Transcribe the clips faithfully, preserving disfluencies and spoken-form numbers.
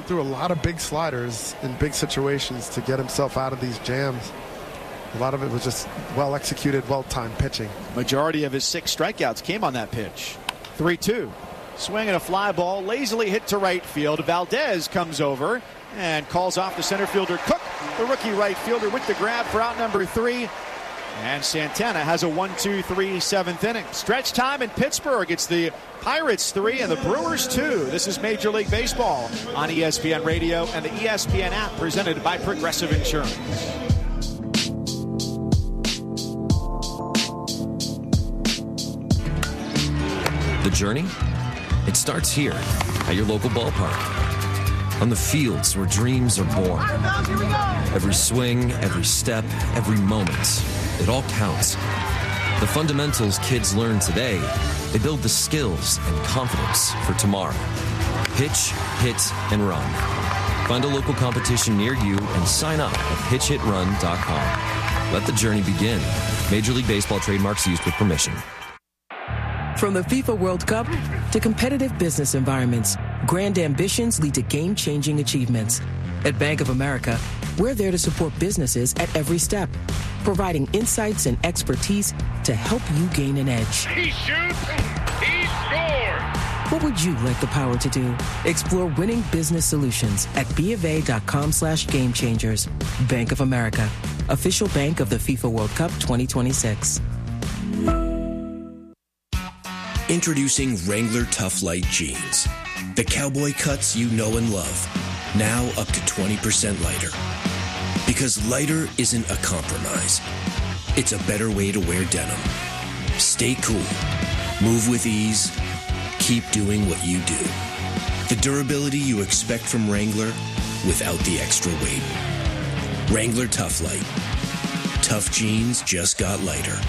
through a lot of big sliders in big situations to get himself out of these jams. A lot of it was just well-executed, well-timed pitching. Majority of his six strikeouts came on that pitch. three two. Swing and a fly ball, lazily hit to right field. Valdez comes over and calls off the center fielder Cook, the rookie right fielder, with the grab for out number three. And Santana has a one two three seventh inning. Stretch time in Pittsburgh. It's the Pirates three and the Brewers two. This is Major League Baseball on E S P N Radio and the E S P N app, presented by Progressive Insurance. The journey? It starts here at your local ballpark. On the fields where dreams are born. Every swing, every step, every moment, it all counts. The fundamentals kids learn today, they build the skills and confidence for tomorrow. Pitch, hit, and run. Find a local competition near you and sign up at pitch hit run dot com. Let the journey begin. Major League Baseball trademarks used with permission. From the FIFA World Cup to competitive business environments, grand ambitions lead to game-changing achievements. At Bank of America, we're there to support businesses at every step, providing insights and expertise to help you gain an edge. He shoots, he scores! What would you like the power to do? Explore winning business solutions at BofA.com slash game changers. Bank of America, official bank of the FIFA World Cup twenty twenty-six. Introducing Wrangler Tough Light Jeans. The cowboy cuts you know and love. Now up to twenty percent lighter. Because lighter isn't a compromise. It's a better way to wear denim. Stay cool. Move with ease. Keep doing what you do. The durability you expect from Wrangler without the extra weight. Wrangler Tough Light. Tough jeans just got lighter.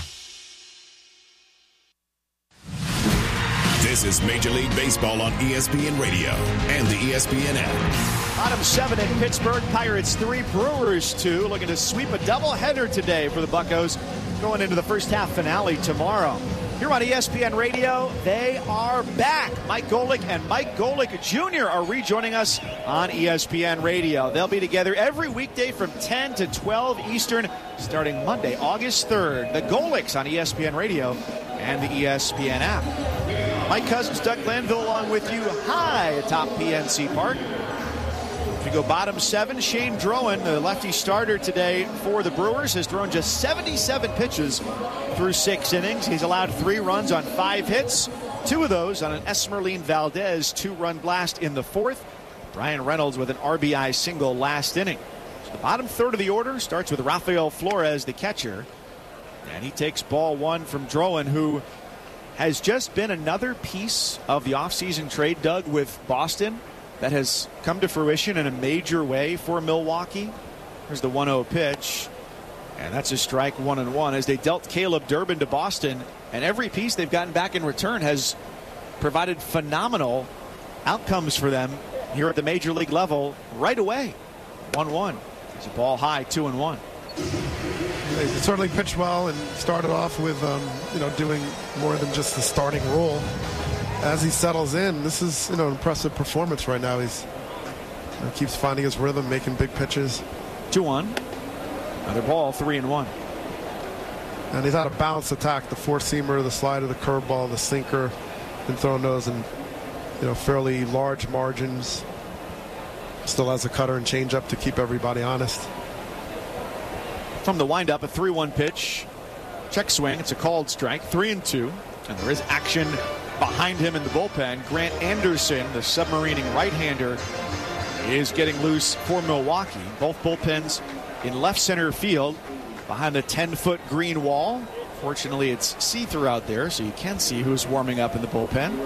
This is Major League Baseball on E S P N Radio and the E S P N app. Bottom seven in Pittsburgh. Pirates three, Brewers two. Looking to sweep a doubleheader today for the Buccos, going into the first half finale tomorrow. Here on E S P N Radio, they are back. Mike Golic and Mike Golic Junior are rejoining us on E S P N Radio. They'll be together every weekday from ten to twelve Eastern, starting Monday, August third. The Golics on E S P N Radio and the E S P N app. Mike Cousins, Doug Glanville along with you high atop P N C Park. If you go bottom seven, Shane Drowan, the lefty starter today for the Brewers, has thrown just seventy-seven pitches through six innings. He's allowed three runs on five hits, two of those on an Esmeralyn Valdez two-run blast in the fourth. Brian Reynolds with an R B I single last inning. So the bottom third of the order starts with Rafael Flores, the catcher. And he takes ball one from Drowan, who has just been another piece of the offseason trade, Doug, with Boston that has come to fruition in a major way for Milwaukee. Here's the one oh pitch. And that's a strike, one and one, as they dealt Caleb Durbin to Boston. And every piece they've gotten back in return has provided phenomenal outcomes for them here at the major league level right away. one one. It's a ball high, two and one. He certainly pitched well and started off with, um, you know, doing more than just the starting role. As he settles in, this is, you know, an impressive performance right now. He's you know, keeps finding his rhythm, making big pitches. two one. Another ball, three and one. And he's had a balanced attack: the four-seamer, the slider, the curveball, the sinker, and throwing those in, you know, fairly large margins. Still has a cutter and changeup to keep everybody honest. From the windup, a three one pitch. Check swing. It's a called strike. Three and two. And there is action behind him in the bullpen. Grant Anderson, the submarining right-hander, is getting loose for Milwaukee. Both bullpens in left center field behind the ten-foot green wall. Fortunately, it's see-through out there, so you can see who's warming up in the bullpen.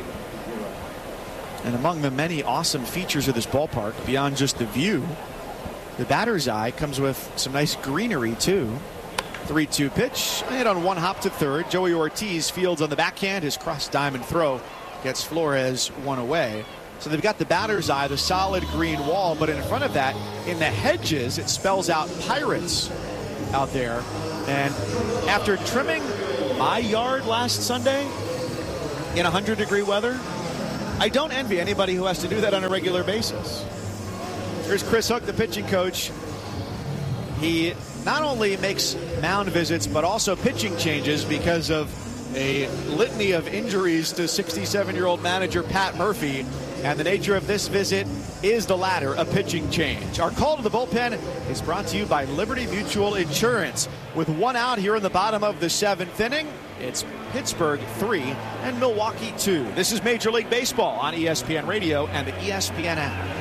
And among the many awesome features of this ballpark, beyond just the view, the batter's eye comes with some nice greenery, too. three two pitch, and on one hop to third. Joey Ortiz fields on the backhand. His cross diamond throw gets Flores one away. So they've got the batter's eye, the solid green wall, but in front of that, in the hedges, it spells out Pirates out there. And after trimming my yard last Sunday in one hundred degree weather, I don't envy anybody who has to do that on a regular basis. Here's Chris Hook, the pitching coach. He not only makes mound visits, but also pitching changes because of a litany of injuries to sixty-seven-year-old manager Pat Murphy. And the nature of this visit is the latter, a pitching change. Our call to the bullpen is brought to you by Liberty Mutual Insurance. With one out here in the bottom of the seventh inning, it's Pittsburgh three and Milwaukee two. This is Major League Baseball on E S P N Radio and the E S P N app.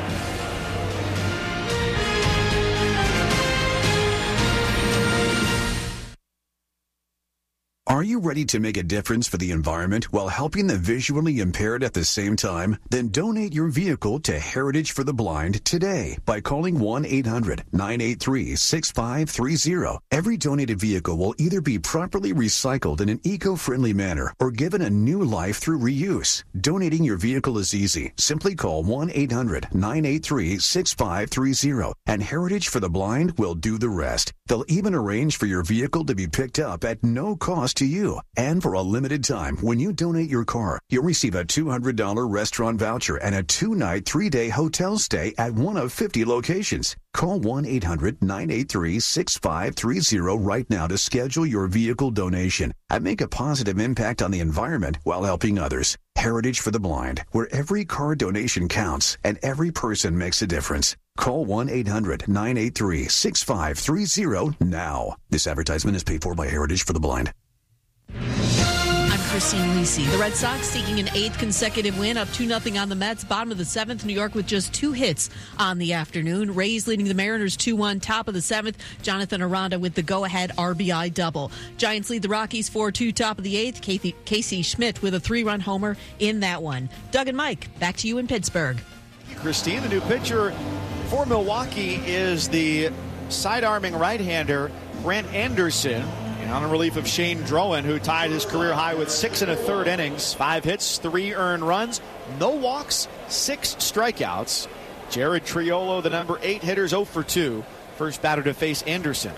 Are you ready to make a difference for the environment while helping the visually impaired at the same time? Then donate your vehicle to Heritage for the Blind today by calling one eight hundred nine eight three six five three zero. Every donated vehicle will either be properly recycled in an eco-friendly manner or given a new life through reuse. Donating your vehicle is easy. Simply call one eight hundred nine eight three six five three zero and Heritage for the Blind will do the rest. They'll even arrange for your vehicle to be picked up at no cost to you. And for a limited time, when you donate your car, you'll receive a two hundred dollars restaurant voucher and a two-night, three-day hotel stay at one of fifty locations. Call one eight hundred nine eight three six five three zero right now to schedule your vehicle donation and make a positive impact on the environment while helping others. Heritage for the Blind, where every car donation counts and every person makes a difference. Call one eight hundred nine eight three six five three zero now. This advertisement is paid for by Heritage for the Blind. I'm Christine Lisi. The Red Sox seeking an eighth consecutive win, up two nothing on the Mets. Bottom of the seventh, New York with just two hits on the afternoon. Rays leading the Mariners two one. Top of the seventh, Jonathan Aranda with the go-ahead R B I double. Giants lead the Rockies four two. Top of the eighth, Casey Schmidt with a three-run homer in that one. Doug and Mike, back to you in Pittsburgh. Christine, the new pitcher for Milwaukee is the side-arming right-hander Brent Anderson, on a relief of Shane Drowan, who tied his career high with six and a third innings, five hits, three earned runs, no walks, six strikeouts. Jared Triolo, the number eight hitter, is oh for two. First batter to face Anderson.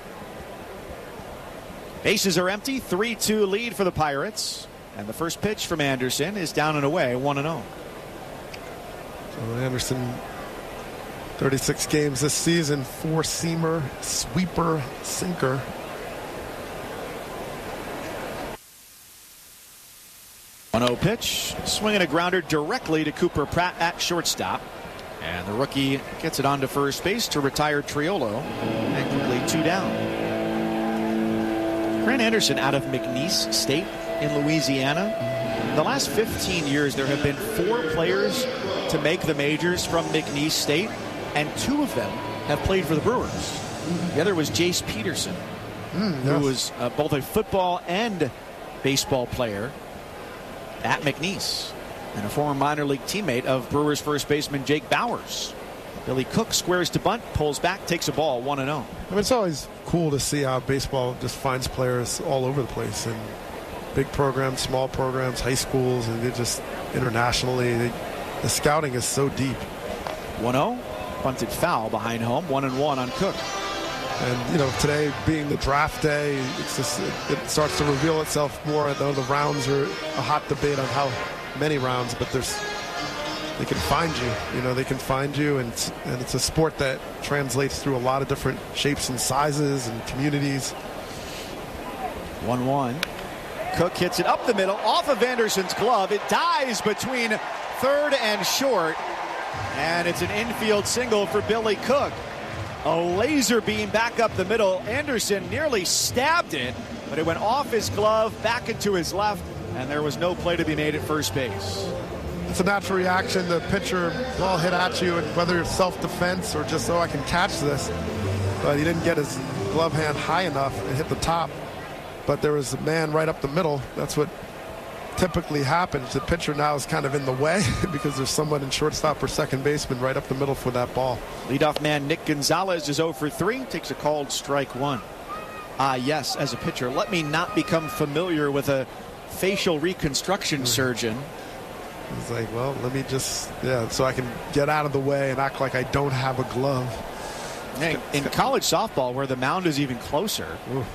Bases are empty, three two lead for the Pirates. And the first pitch from Anderson is down and away, one and oh. So Anderson, thirty-six games this season, four-seamer, sweeper, sinker. one oh pitch, swinging a grounder directly to Cooper Pratt at shortstop. And the rookie gets it onto first base to retire Triolo. And quickly two down. Grant Anderson out of McNeese State in Louisiana. In the last fifteen years, there have been four players to make the majors from McNeese State, and two of them have played for the Brewers. The other was Jace Peterson, mm, yes. who was uh, both a football and baseball player at McNeese, and a former minor league teammate of Brewers first baseman Jake Bowers. Billy Cook squares to bunt, pulls back, takes a ball, one and oh. I mean, it's always cool to see how baseball just finds players all over the place, and big programs, small programs, high schools, and they just internationally. They, the scouting is so deep. one oh, bunted foul behind home, one and one on Cook. And, you know, today being the draft day, it's just, it, it starts to reveal itself more. I know the rounds are a hot debate on how many rounds, but there's, they can find you. You know, they can find you, and it's, and it's a sport that translates through a lot of different shapes and sizes and communities. one one. Cook hits it up the middle, off of Anderson's glove. It dies between third and short, and it's an infield single for Billy Cook. A laser beam back up the middle. Anderson nearly stabbed it, but it went off his glove, back into his left, and there was no play to be made at first base. It's a natural reaction. The pitcher ball hit at you, and whether it's self-defense or just, oh, I can catch this. But he didn't get his glove hand high enough and hit the top. But there was a man right up the middle. That's what typically happens. The pitcher now is kind of in the way because there's someone in shortstop or second baseman right up the middle for that ball. Leadoff man Nick Gonzalez is oh for three, takes a called strike one. Ah, yes, as a pitcher, let me not become familiar with a facial reconstruction surgeon. He's like, well, let me just, yeah, so I can get out of the way and act like I don't have a glove. Hey, in college softball, where the mound is even closer, Ooh.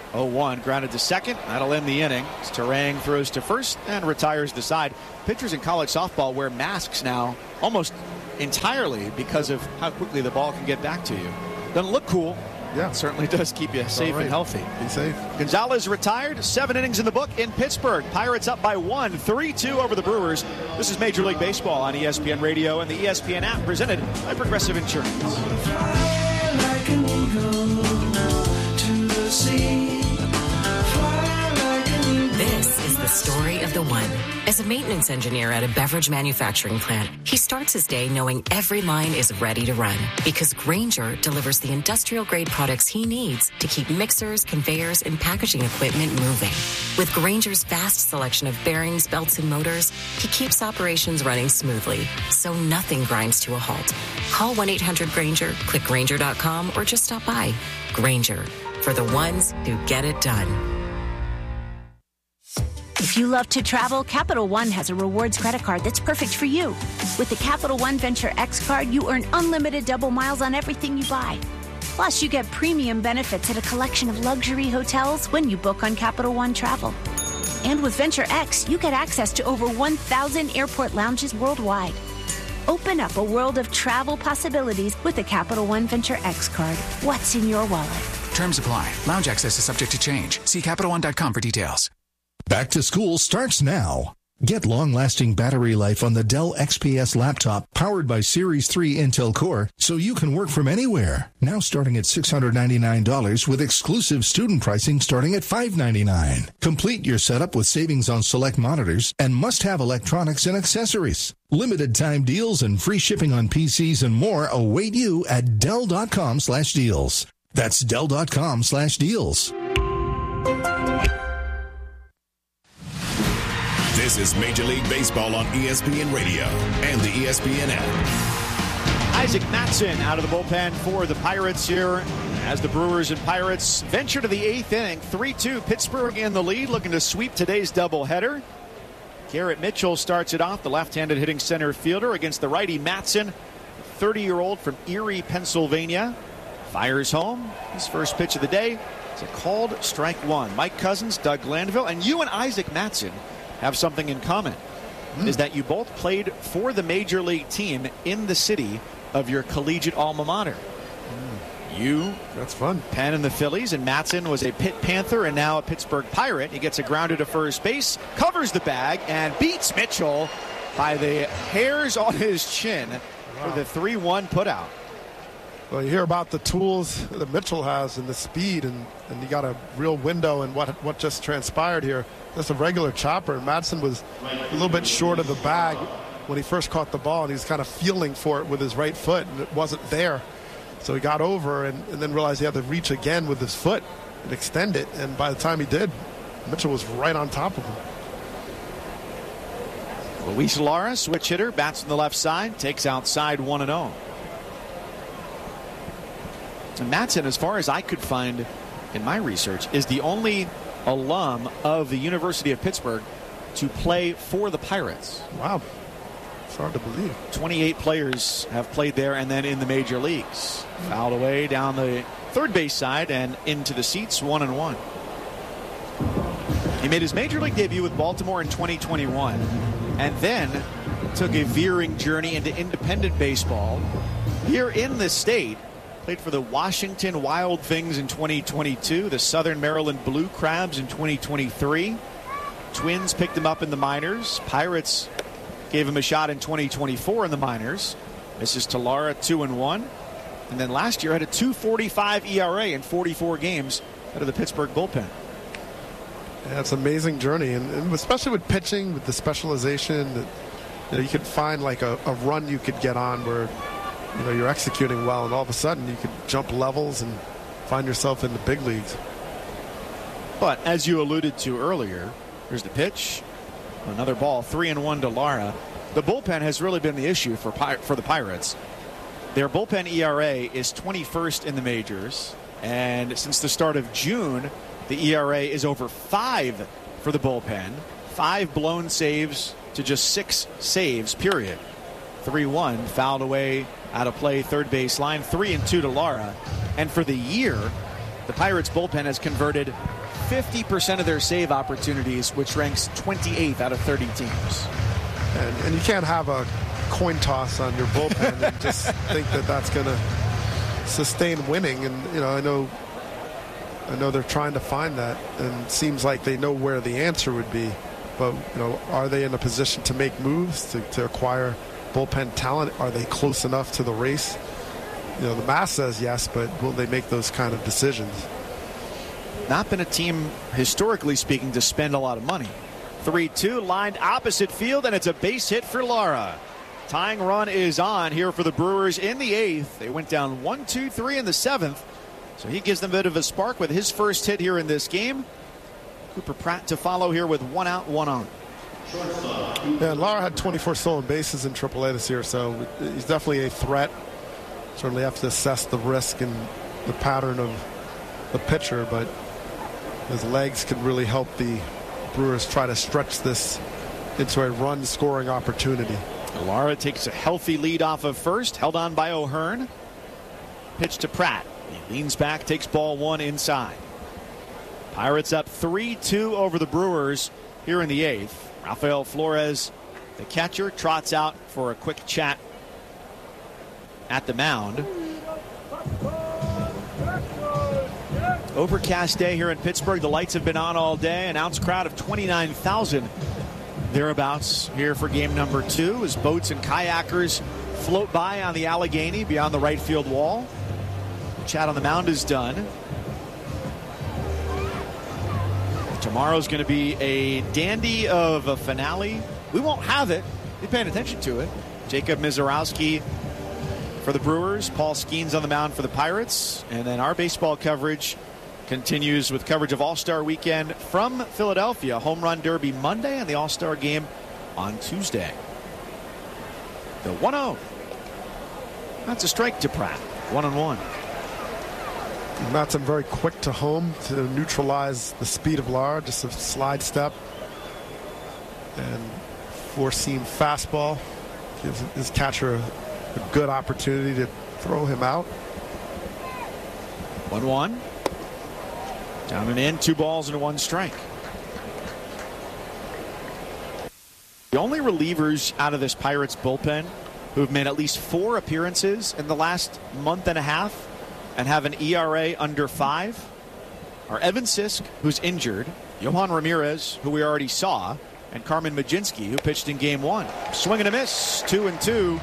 oh one, grounded to second. That'll end the inning. Turang throws to first and retires the side. Pitchers in college softball wear masks now almost entirely because of how quickly the ball can get back to you. Doesn't look cool. Yeah. It certainly does keep you safe right. and healthy. Be safe. Gonzalez retired. Seven innings in the book in Pittsburgh. Pirates up by one, three two over the Brewers. This is Major League Baseball on E S P N Radio and the E S P N app, presented by Progressive Insurance. Fly like an eagle to the sea. Fly like an eagle. This is the story of the one. As a maintenance engineer at a beverage manufacturing plant, he starts his day knowing every line is ready to run because Grainger delivers the industrial-grade products he needs to keep mixers, conveyors, and packaging equipment moving. With Grainger's vast selection of bearings, belts, and motors, he keeps operations running smoothly, so nothing grinds to a halt. Call one eight hundred Grainger, click Grainger dot com, or just stop by. Grainger, for the ones who get it done. If you love to travel, Capital One has a rewards credit card that's perfect for you. With the Capital One Venture X card, you earn unlimited double miles on everything you buy. Plus, you get premium benefits at a collection of luxury hotels when you book on Capital One Travel. And with Venture X, you get access to over one thousand airport lounges worldwide. Open up a world of travel possibilities with the Capital One Venture X card. What's in your wallet? Terms apply. Lounge access is subject to change. See Capital One dot com for details. Back to school starts now. Get long-lasting battery life on the Dell X P S laptop powered by Series three Intel Core so you can work from anywhere. Now starting at six hundred ninety-nine dollars with exclusive student pricing starting at five hundred ninety-nine dollars. Complete your setup with savings on select monitors and must-have electronics and accessories. Limited time deals and free shipping on P Cs and more await you at Dell dot com slash deals. That's Dell dot com slash deals. This is Major League Baseball on E S P N Radio and the E S P N app. Isaac Mattson out of the bullpen for the Pirates here as the Brewers and Pirates venture to the eighth inning. three two, Pittsburgh in the lead, looking to sweep today's doubleheader. Garrett Mitchell starts it off, the left-handed hitting center fielder against the righty Mattson, thirty-year-old from Erie, Pennsylvania. Fires home. His first pitch of the day. It's a called strike one. Mike Cousins, Doug Glanville, and you and Isaac Mattson have something in common, mm. is that you both played for the major league team in the city of your collegiate alma mater. Mm. You, that's fun. Penn and the Phillies, and Mattson was a Pitt Panther and now a Pittsburgh Pirate. He gets a grounder to first base, covers the bag, and beats Mitchell by the hairs on his chin wow. for the three one putout. Well, you hear about the tools that Mitchell has and the speed, and, and you got a real window in what what just transpired here. Just a regular chopper. Mattson was a little bit short of the bag when he first caught the ball, and he was kind of feeling for it with his right foot, and it wasn't there. So he got over and, and then realized he had to reach again with his foot and extend it. And by the time he did, Mitchell was right on top of him. Luis Lara, switch hitter, bats on the left side, takes outside one and oh. And Mattson, as far as I could find in my research, is the only alum of the University of Pittsburgh to play for the Pirates. Wow. It's hard to believe. twenty-eight players have played there and then in the major leagues. Fouled away down the third base side and into the seats, one and one. He made his major league debut with Baltimore in twenty twenty-one and then took a veering journey into independent baseball here in the state. Played for the Washington Wild Things in twenty twenty-two, the Southern Maryland Blue Crabs in twenty twenty-three. Twins picked him up in the minors. Pirates gave him a shot in twenty twenty-four in the minors. This is Talara, two and one. And then last year had a two forty-five E R A in forty-four games out of the Pittsburgh bullpen. Yeah, it's an amazing journey, and, and especially with pitching, with the specialization, that you know, you could find like a, a run you could get on where you know you're executing well, and all of a sudden you could jump levels and find yourself in the big leagues. But as you alluded to earlier, here's the pitch, another ball, three and one to Lara. The bullpen has really been the issue for for the Pirates. Their bullpen E R A is twenty-first in the majors, and since the start of June, the E R A is over five for the bullpen. Five blown saves to just six saves, period. three one, fouled away out of play, third base line, three and two to Lara. And for the year, the Pirates bullpen has converted fifty percent of their save opportunities, which ranks twenty-eighth out of thirty teams. And, and you can't have a coin toss on your bullpen and just think that that's going to sustain winning. And, you know, I know I know they're trying to find that, and it seems like they know where the answer would be. But, you know, are they in a position to make moves, to, to acquire bullpen talent? Are they close enough to the race? You know, the math says yes, but will they make those kind of decisions? Not been a team, historically speaking, to spend a lot of money. three two, lined opposite field, and it's a base hit for Lara. Tying run is on here for the Brewers in the eighth. They went down one two three in the seventh, so he gives them a bit of a spark with his first hit here in this game. Cooper Pratt to follow here with one out, one on. Yeah, Lara had twenty-four stolen bases in triple A this year, so he's definitely a threat. Certainly have to assess the risk and the pattern of the pitcher, but his legs could really help the Brewers try to stretch this into a run-scoring opportunity. Lara takes a healthy lead off of first, held on by O'Hearn. Pitch to Pratt. He leans back, takes ball one inside. Pirates up three two over the Brewers here in the eighth. Rafael Flores, the catcher, trots out for a quick chat at the mound. Overcast day here in Pittsburgh. The lights have been on all day. An ounce crowd of twenty-nine thousand thereabouts here for game number two as boats and kayakers float by on the Allegheny beyond the right field wall. The chat on the mound is done. Tomorrow's going to be a dandy of a finale. We won't have it. Be paying attention to it. Jacob Mizorowski for the Brewers. Paul Skeens on the mound for the Pirates. And then our baseball coverage continues with coverage of All-Star Weekend from Philadelphia. Home Run Derby Monday and the All-Star Game on Tuesday. The one oh. That's a strike to Pratt. One and one. Matson very quick to home to neutralize the speed of Lara. Just a slide step. And four-seam fastball gives his catcher a, a good opportunity to throw him out. one one. Down and in, two balls and one strike. The only relievers out of this Pirates bullpen who've made at least four appearances in the last month and a half and have an E R A under five are Evan Sisk, who's injured, Johan Ramirez, who we already saw, and Carmen Mlodzinski, who pitched in game one. Swing and a miss, two and two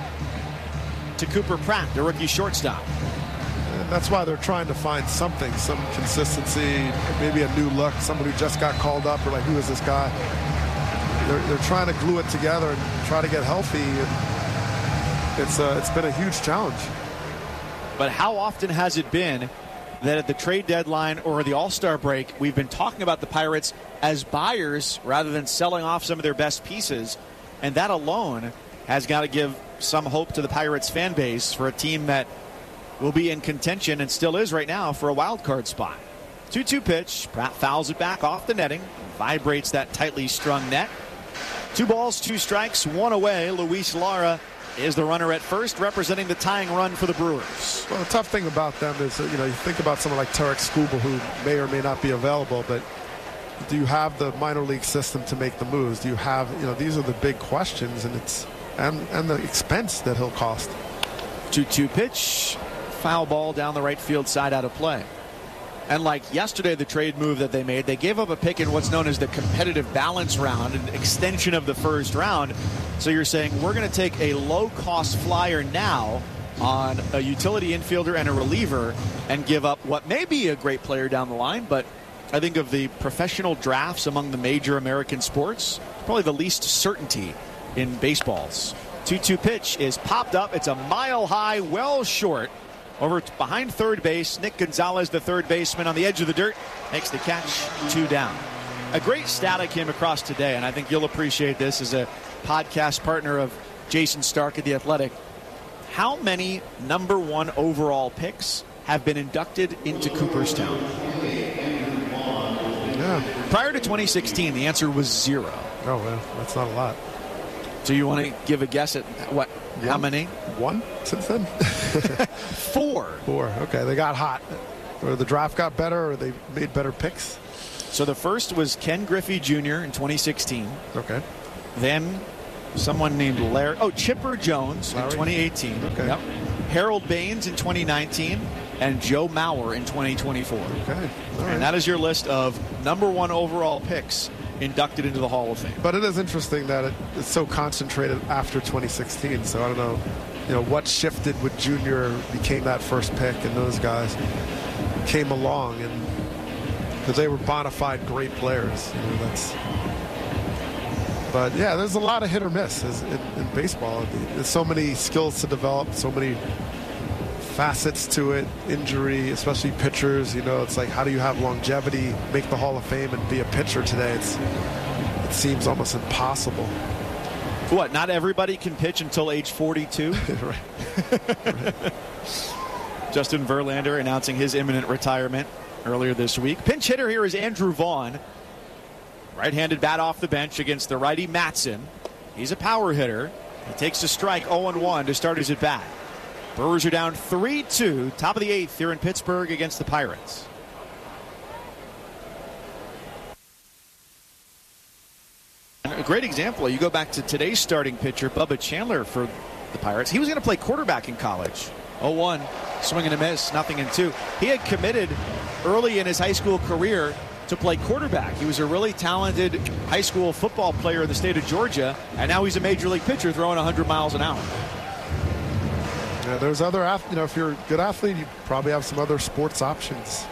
to Cooper Pratt, the rookie shortstop. And that's why they're trying to find something, some consistency, maybe a new look, someone who just got called up, or like, who is this guy? They're, they're trying to glue it together and try to get healthy. And it's uh, it's been a huge challenge. But how often has it been that at the trade deadline or the All-Star break, we've been talking about the Pirates as buyers rather than selling off some of their best pieces? And that alone has got to give some hope to the Pirates fan base for a team that will be in contention and still is right now for a wild card spot. two two pitch. Pratt fouls it back off the netting. Vibrates that tightly strung net. Two balls, two strikes, one away. Luis Lara is the runner at first, representing the tying run for the Brewers. Well, the tough thing about them is, that, you know, you think about someone like Tarek Skubal, who may or may not be available, but do you have the minor league system to make the moves? Do you have, you know, these are the big questions, and it's and and the expense that he'll cost. two two pitch, foul ball down the right field side, out of play. And like yesterday, the trade move that they made, they gave up a pick in what's known as the competitive balance round, an extension of the first round. So you're saying we're going to take a low-cost flyer now on a utility infielder and a reliever and give up what may be a great player down the line, but I think of the professional drafts among the major American sports, probably the least certainty in baseballs. two two pitch is popped up. It's a mile high, well short. Over behind third base, Nick Gonzalez, the third baseman, on the edge of the dirt, makes the catch, two down. A great stat I came across today, and I think you'll appreciate this as a podcast partner of Jason Stark at The Athletic. How many number one overall picks have been inducted into Cooperstown? Yeah. Prior to twenty sixteen, the answer was zero. Oh, well, that's not a lot. Do you want to give a guess at what? One? How many? One since then? Four. Four. Okay, they got hot. Or the draft got better, or they made better picks. So the first was Ken Griffey Junior in twenty sixteen. Okay. Then someone named Larry, oh, Chipper Jones Larry? in twenty eighteen. Okay. Yep. Harold Baines in twenty nineteen. And Joe Mauer in twenty twenty-four. Okay. All right. And that is your list of number one overall picks inducted into the Hall of Fame. But it is interesting that it, it's so concentrated after twenty sixteen. So I don't know, you know, what shifted when Junior became that first pick and those guys came along, and because they were bona fide great players. You know, that's. But yeah, there's a lot of hit or miss in, in baseball. There's so many skills to develop, so many facets to it, injury, especially pitchers. You know, it's like, how do you have longevity, make the Hall of Fame, and be a pitcher today? It's it seems almost impossible. What? Not everybody can pitch until age forty-two. Right. Right. Justin Verlander announcing his imminent retirement earlier this week. Pinch hitter here is Andrew Vaughn. Right-handed bat off the bench against the righty Matson. He's a power hitter. He takes a strike, oh and one to start his at bat. Brewers are down three two, top of the eighth here in Pittsburgh against the Pirates. And a great example, you go back to today's starting pitcher, Bubba Chandler for the Pirates. He was going to play quarterback in college. oh one, swing and a miss, nothing in two. He had committed early in his high school career to play quarterback. He was a really talented high school football player in the state of Georgia, and now he's a major league pitcher throwing one hundred miles an hour. Yeah, there's other, you know, if you're a good athlete, you probably have some other sports options.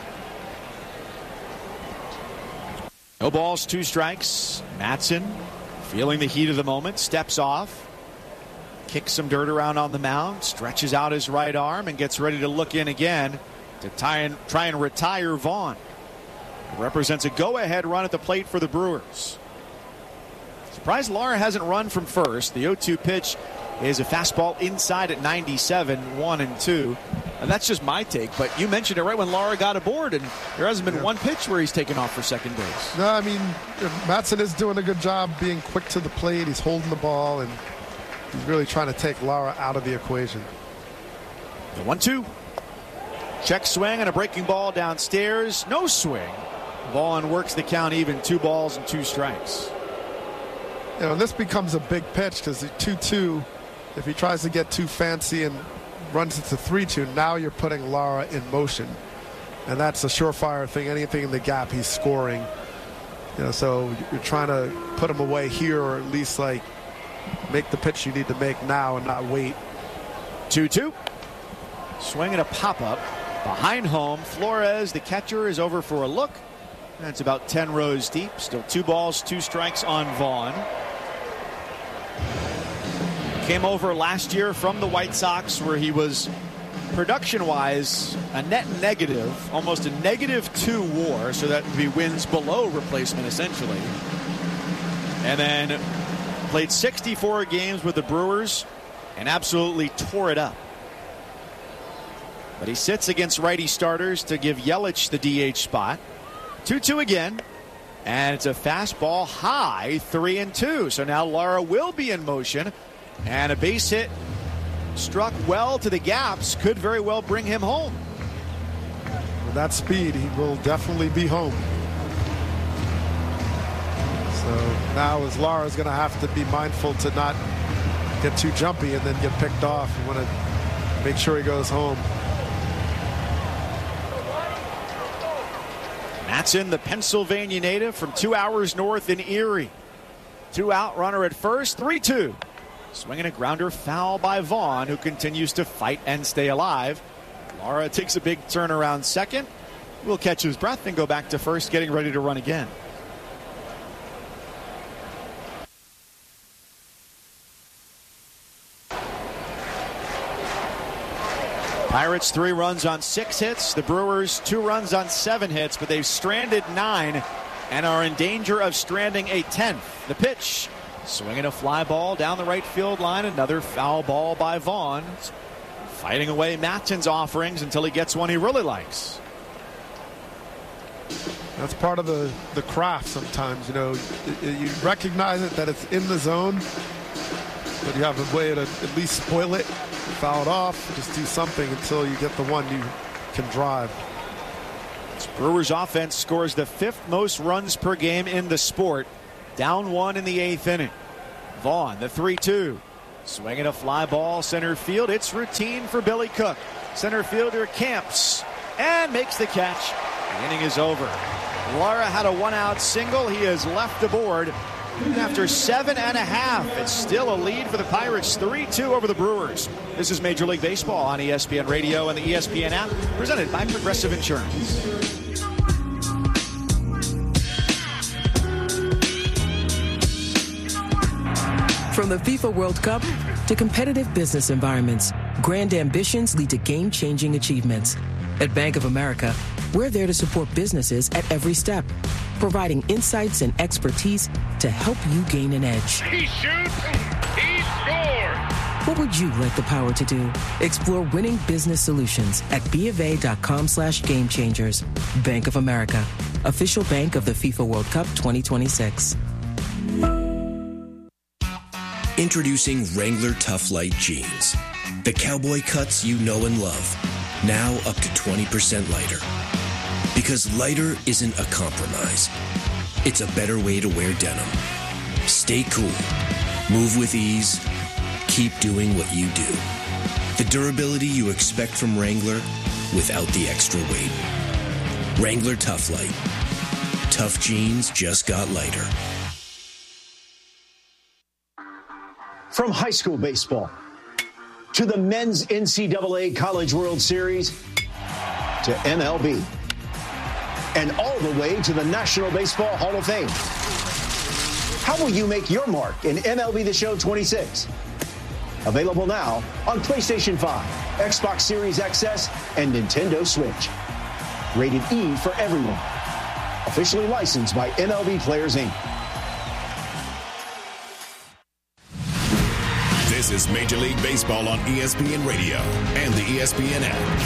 No balls, two strikes. Matson, feeling the heat of the moment, steps off, kicks some dirt around on the mound, stretches out his right arm, and gets ready to look in again to try and, try and retire Vaughn. It represents a go-ahead run at the plate for the Brewers. Surprised Lara hasn't run from first. The oh two pitch is a fastball inside at ninety-seven, one and two. And that's just my take, but you mentioned it right when Lara got aboard, and there hasn't been yeah. one pitch where he's taken off for second base. No, I mean, Matson is doing a good job being quick to the plate. He's holding the ball, and he's really trying to take Lara out of the equation. The one two. Check swing and a breaking ball downstairs. No swing. Vaughn works the count even, two balls and two strikes. You know, this becomes a big pitch because the two two, if he tries to get too fancy and runs it to three two, now you're putting Lara in motion. And that's a surefire thing. Anything in the gap, he's scoring. You know, so you're trying to put him away here, or at least like make the pitch you need to make now and not wait. two two. Swing and a pop-up. Behind home, Flores, the catcher, is over for a look. That's about ten rows deep. Still two balls, two strikes on Vaughn. Came over last year from the White Sox, where he was production-wise a net negative, almost a negative two WAR, so that would be wins below replacement essentially. And then played sixty-four games with the Brewers and absolutely tore it up. But he sits against righty starters to give Yelich the D H spot. two two again, and it's a fastball high, three and two. So now Lara will be in motion, and a base hit struck well to the gaps could very well bring him home. With that speed, he will definitely be home. So now as Lara's going to have to be mindful to not get too jumpy and then get picked off. You want to make sure he goes home. Matson, the Pennsylvania native from two hours north in Erie. Two out, runner at first, three two. Swinging a grounder foul by Vaughn, who continues to fight and stay alive. Lara takes a big turn around second. Will catch his breath and go back to first, getting ready to run again. Pirates three runs on six hits. The Brewers two runs on seven hits, but they've stranded nine and are in danger of stranding a tenth. The pitch, swinging a fly ball down the right field line. Another foul ball by Vaughn. Fighting away Matson's offerings until he gets one he really likes. That's part of the, the craft sometimes. You know, you recognize it that it's in the zone, but you have a way to at least spoil it. Foul it off, just do something until you get the one you can drive. It's Brewers offense scores the fifth most runs per game in the sport. Down one in the eighth inning. Vaughn, the three two. Swinging a fly ball center field. It's routine for Billy Cook. Center fielder camps and makes the catch. The inning is over. Lara had a one-out single. He has left the board. After seven and a half, it's still a lead for the Pirates, three two over the Brewers. This is Major League Baseball on E S P N Radio and the E S P N app, presented by Progressive Insurance. From the FIFA World Cup to competitive business environments, grand ambitions lead to game-changing achievements. At Bank of America, we're there to support businesses at every step, providing insights and expertise to help you gain an edge. He shoots, he scores. What would you like the power to do? Explore winning business solutions at BofA.com slash game changers. Bank of America, official bank of the FIFA World Cup twenty twenty-six. Introducing Wrangler Tough Light Jeans. The cowboy cuts you know and love. Now up to twenty percent lighter. Because lighter isn't a compromise. It's a better way to wear denim. Stay cool. Move with ease. Keep doing what you do. The durability you expect from Wrangler without the extra weight. Wrangler Tough Light. Tough jeans just got lighter. From high school baseball to the men's N C double A College World Series to M L B and all the way to the National Baseball Hall of Fame. How will you make your mark in M L B The Show twenty-six? Available now on PlayStation five, Xbox Series X S, and Nintendo Switch. Rated E for everyone. Officially licensed by M L B Players, Incorporated. This is Major League Baseball on E S P N Radio and the E S P N app.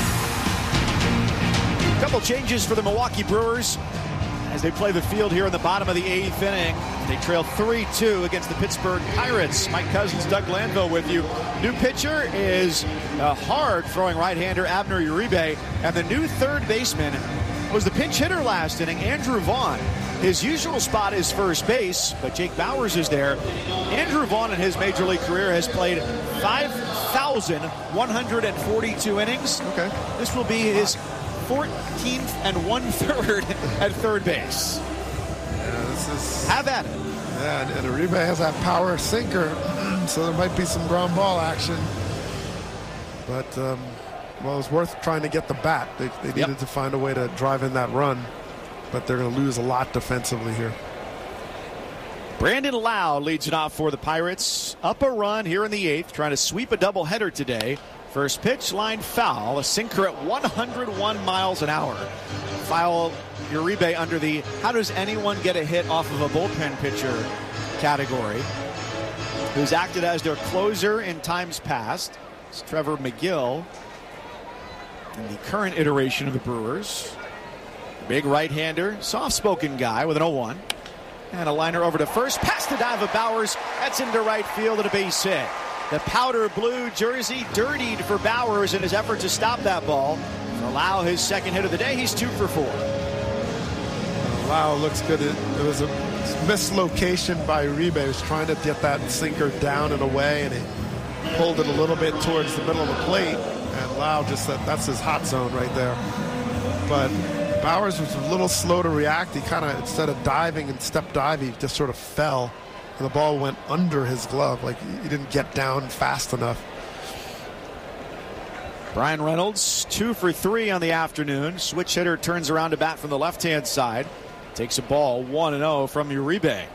Couple changes for the Milwaukee Brewers as they play the field here in the bottom of the eighth inning. They trail three two against the Pittsburgh Pirates. Mike Cousins, Doug Glanville with you. New pitcher is a hard-throwing right-hander, Abner Uribe, and the new third baseman was the pinch hitter last inning, Andrew Vaughn. His usual spot is first base, but Jake Bauers is there. Andrew Vaughn in his major league career has played five thousand one hundred forty-two innings. Okay. This will be his fourteenth and one-third at third base. Yeah, this is... Have at it. Yeah, and, and Uribe has that power sinker, so there might be some ground ball action. But, um, well, it was worth trying to get the bat. They, they needed Yep. to find a way to drive in that run. But they're going to lose a lot defensively here. Brandon Lau leads it off for the Pirates. Up a run here in the eighth, trying to sweep a doubleheader today. First pitch, line foul, a sinker at one hundred one miles an hour. Foul Uribe under the how does anyone get a hit off of a bullpen pitcher category, who's acted as their closer in times past. It's Trevor McGill in the current iteration of the Brewers. Big right-hander, soft-spoken guy with an oh one. And a liner over to first, past the dive of Bauers. That's into right field and a base hit. The powder blue jersey dirtied for Bauers in his effort to stop that ball. For Lau, his second hit of the day, he's two for four. Lau looks good. It, it was a mislocation by Uribe. He was trying to get that sinker down and away, and he pulled it a little bit towards the middle of the plate. And Lau just said, that's his hot zone right there. But Bauers was a little slow to react. He kind of, instead of diving and step dive, he just sort of fell. And the ball went under his glove. Like, he didn't get down fast enough. Brian Reynolds, two for three on the afternoon. Switch hitter turns around to bat from the left-hand side. Takes a ball one and oh from Uribe.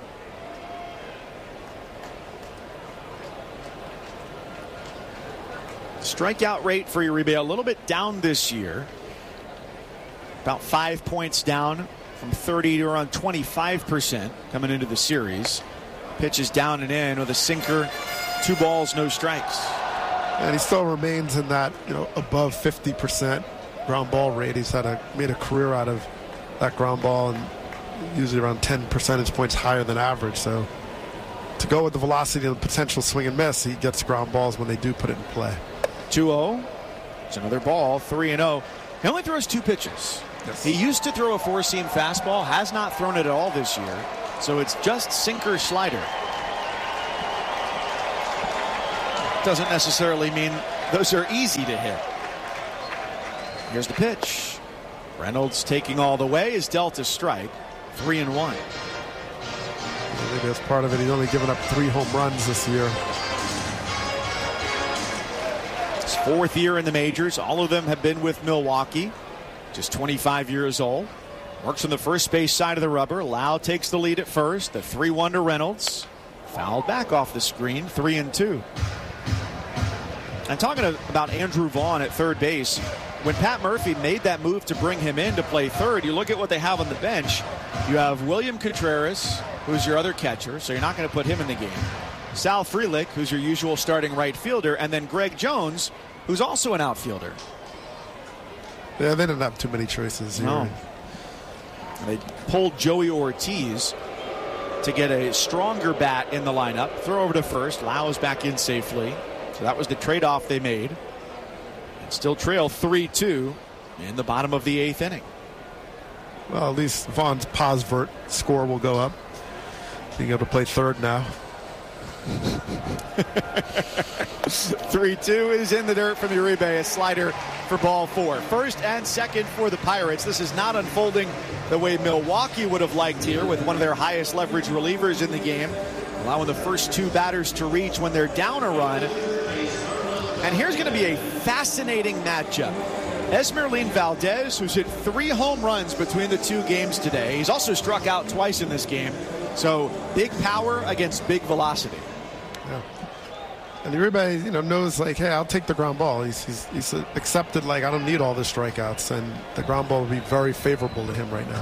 Strikeout rate for Uribe a little bit down this year. About five points down from thirty to around twenty-five percent coming into the series. Pitches down and in with a sinker. Two balls, no strikes. And he still remains in that, you know, above fifty percent ground ball rate. He's had a made a career out of that ground ball, and usually around ten percentage points higher than average. So to go with the velocity and the potential swing and miss, he gets ground balls when they do put it in play. two oh. It's another ball, three and oh. He only throws two pitches. Yes. He used to throw a four-seam fastball, has not thrown it at all this year. So it's just sinker slider. Doesn't necessarily mean those are easy to hit. Here's the pitch. Reynolds taking all the way is dealt a strike. Three and one. Maybe that's part of it. He's only given up three home runs this year. His fourth year in the majors. All of them have been with Milwaukee. Just twenty-five years old. Works on the first base side of the rubber. Lau takes the lead at first. The three one to Reynolds. Fouled back off the screen. Three and two. And talking about Andrew Vaughn at third base, when Pat Murphy made that move to bring him in to play third, you look at what they have on the bench. You have William Contreras, who's your other catcher, so you're not going to put him in the game. Sal Frelick, who's your usual starting right fielder, and then Greg Jones, who's also an outfielder. Yeah, they didn't have too many choices here. No. They pulled Joey Ortiz to get a stronger bat in the lineup. Throw over to first. Lau is back in safely. So that was the trade-off they made. And still trail three two in the bottom of the eighth inning. Well, at least Vaughn's Posvert score will go up. Being able to play third now. three two is in the dirt from Uribe. A slider for ball four. First and second for the Pirates. This is not unfolding the way Milwaukee would have liked here, with one of their highest leverage relievers in the game, allowing the first two batters to reach when they're down a run. And here's going to be a fascinating matchup. Esmeralin Valdez, who's hit three home runs between the two games today. He's also struck out twice in this game. So big power against big velocity. Yeah. And Uribe, you know, knows, like, hey, I'll take the ground ball. He's, he's, he's accepted, like, I don't need all the strikeouts. And the ground ball will be very favorable to him right now.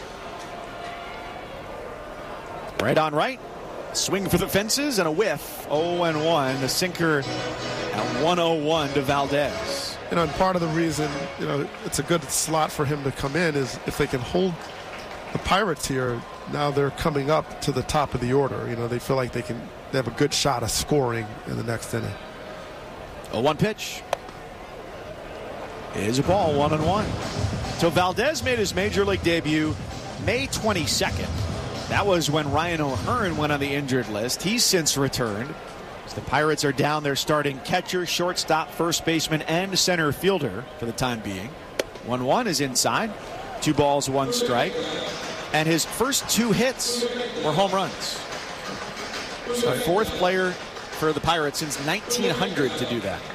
Right on right. Swing for the fences and a whiff. oh and one. The sinker at one oh one to Valdez. You know, and part of the reason, you know, it's a good slot for him to come in is if they can hold the Pirates here, now they're coming up to the top of the order. You know, they feel like they can, they have a good shot of scoring in the next inning. oh one pitch. Is a ball, one and one. So Valdez made his major league debut May twenty-second. That was when Ryan O'Hearn went on the injured list. He's since returned. So the Pirates are down their starting catcher, shortstop, first baseman, and center fielder for the time being. one one is inside. Two balls, one strike. And his first two hits were home runs. The fourth player for the Pirates since nineteen hundred to do that.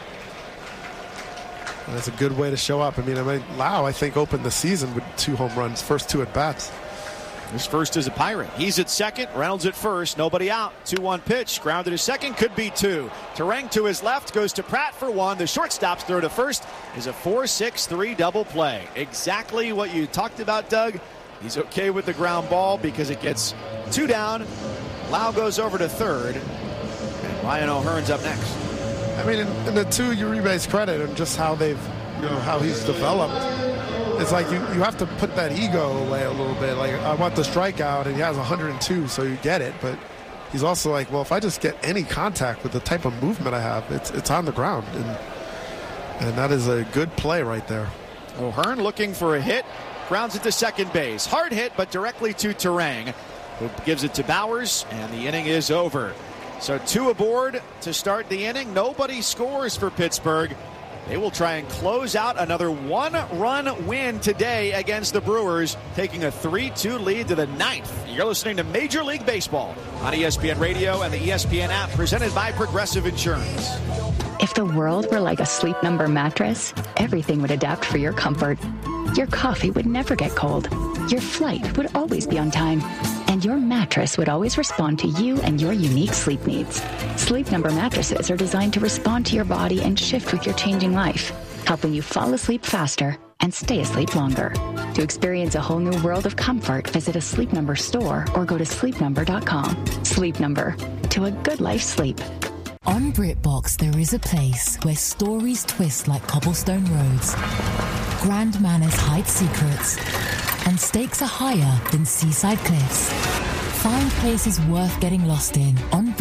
And that's a good way to show up. I mean, I mean, Lau, I think, opened the season with two home runs, first two at bats. His first is a Pirate. He's at second. Reynolds at first. Nobody out. two one pitch. Grounded to second. Could be two. Terang to his left. Goes to Pratt for one. The shortstop's throw to first is a four six three double play. Exactly what you talked about, Doug. He's okay with the ground ball because it gets two down. Lau goes over to third. And Ryan O'Hearn's up next. I mean, and, and the two Uribe's credit and just how they've, you know, how he's developed. It's like you, you have to put that ego away a little bit. Like, I want the strikeout, and he has one hundred two, so you get it. But he's also like, well, if I just get any contact with the type of movement I have, it's it's on the ground. And, and that is a good play right there. O'Hearn looking for a hit. Grounds it to second base. Hard hit, but directly to Terang, who gives it to Bowers, and the inning is over. So two aboard to start the inning. Nobody scores for Pittsburgh. They will try and close out another one-run win today against the Brewers, taking a three two lead to the ninth. You're listening to Major League Baseball on E S P N Radio and the E S P N app, presented by Progressive Insurance. If the world were like a Sleep Number mattress, everything would adapt for your comfort. Your coffee would never get cold. Your flight would always be on time. And your mattress would always respond to you and your unique sleep needs. Sleep Number mattresses are designed to respond to your body and shift with your changing life, helping you fall asleep faster and stay asleep longer. To experience a whole new world of comfort, visit a Sleep Number store or go to sleep number dot com. Sleep Number, to a good life sleep. On BritBox, there is a place where stories twist like cobblestone roads, grand manners hide secrets, and stakes are higher than seaside cliffs. Find places worth getting lost in on BritBox.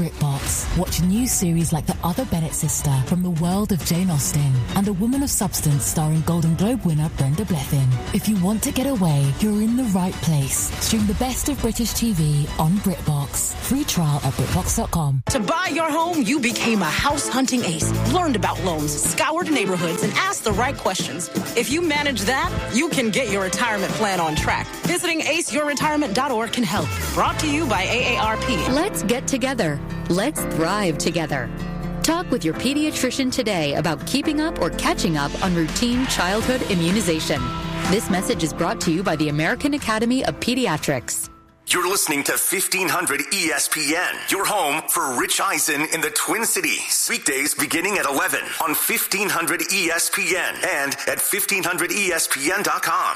Netflix. Watch new series like The Other Bennett Sister from the world of Jane Austen and A Woman of Substance starring Golden Globe winner Brenda Blethyn. If you want to get away, you're in the right place. Stream the best of British T V on BritBox. Free trial at BritBox dot com. To buy your home, you became a house hunting ace, learned about loans, scoured neighborhoods, and asked the right questions. If you manage that, you can get your retirement plan on track. Visiting ace your retirement dot org can help. Brought to you by A A R P. Let's get together. Let's thrive together. Talk with your pediatrician today about keeping up or catching up on routine childhood immunization. This message is brought to you by the American Academy of Pediatrics. You're listening to fifteen hundred E S P N, your home for Rich Eisen in the Twin Cities. Weekdays beginning at eleven on fifteen hundred E S P N and at fifteen hundred E S P N dot com.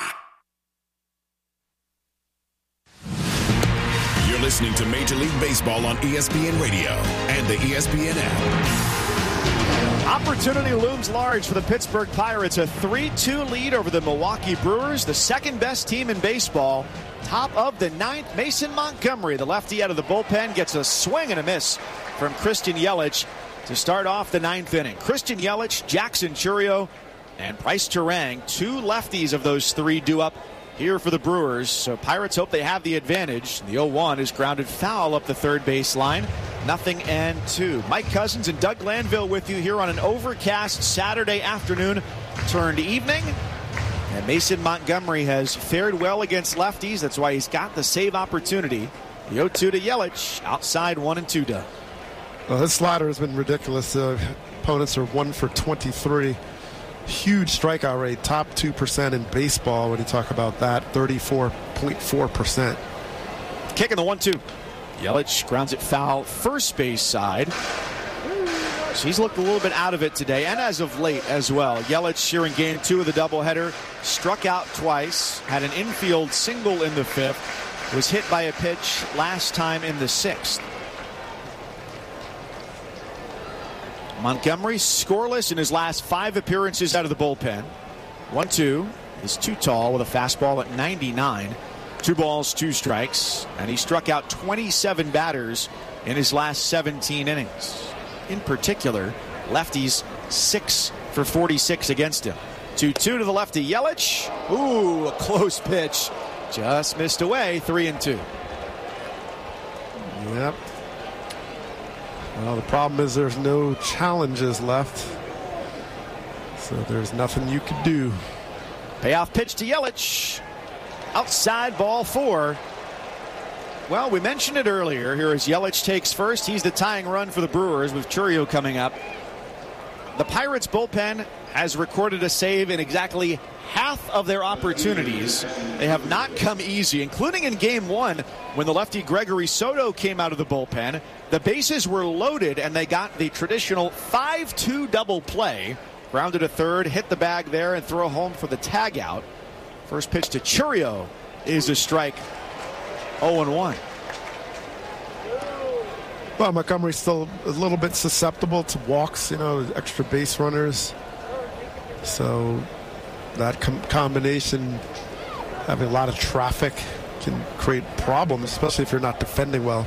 You're listening to Major League Baseball on E S P N Radio and the E S P N app. Opportunity looms large for the Pittsburgh Pirates. A three two lead over the Milwaukee Brewers, the second best team in baseball. Top of the ninth, Mason Montgomery, the lefty out of the bullpen, gets a swing and a miss from Christian Yelich to start off the ninth inning. Christian Yelich, Jackson Chourio, and Bryce Turang, two lefties of those three due up here for the Brewers. So Pirates hope they have the advantage. The oh one is grounded foul up the third base line. Nothing and two. Mike Cousins and Doug Glanville with you here on an overcast Saturday afternoon turned evening. And Mason Montgomery has fared well against lefties. That's why he's got the save opportunity. The oh two to Yelich. Outside one and two, Doug. Well, his slider has been ridiculous. Uh, opponents are one for twenty-three. Huge strikeout rate. Top two percent in baseball when you talk about that. thirty-four point four percent. Kicking the one two. Yelich grounds it foul first base side. So he's looked a little bit out of it today, and as of late as well. Yelich here in game two of the doubleheader, struck out twice, had an infield single in the fifth, was hit by a pitch last time in the sixth. Montgomery scoreless in his last five appearances out of the bullpen. one two is too tall with a fastball at ninety-nine. Two balls, two strikes, and he struck out twenty-seven batters in his last seventeen innings. In particular, lefties six for forty-six against him. two two to the lefty, Yelich. Ooh, a close pitch. Just missed away, three and two. Yep. Well, the problem is there's no challenges left. So there's nothing you could do. Payoff pitch to Yelich. Outside ball four. Well, we mentioned it earlier. Here as Yelich takes first. He's the tying run for the Brewers with Chourio coming up. The Pirates bullpen has recorded a save in exactly half of their opportunities. They have not come easy, including in game one when the lefty Gregory Soto came out of the bullpen. The bases were loaded and they got the traditional five two double play. Grounded a third, hit the bag there, and throw home for the tag out. First pitch to Chourio is a strike. oh and one. Well, Montgomery's still a little bit susceptible to walks, you know, extra base runners. So that com- combination, having a lot of traffic, can create problems, especially if you're not defending well.